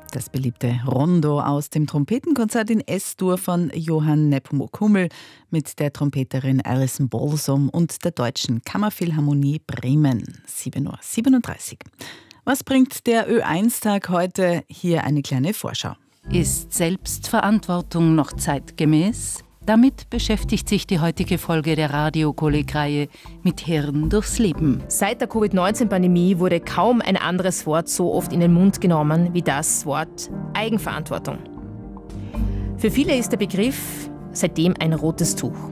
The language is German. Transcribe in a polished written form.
Das beliebte Rondo aus dem Trompetenkonzert in S-Dur von Johann Nepomuk Hummel mit der Alison Balsom und der Deutschen Kammerphilharmonie Bremen. 7:37 Uhr. Was bringt der Ö1-Tag heute? Hier eine kleine Vorschau. Ist Selbstverantwortung noch zeitgemäß? Damit beschäftigt sich die heutige Folge der Radio-Kolleg-Reihe mit Hirn durchs Leben. Seit der Covid-19-Pandemie wurde kaum ein anderes Wort so oft in den Mund genommen wie das Wort Eigenverantwortung. Für viele ist der Begriff seitdem ein rotes Tuch.